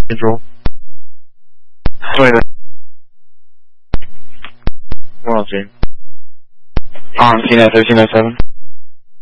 Control. Wait a minute. We're on scene. On scene at 1307.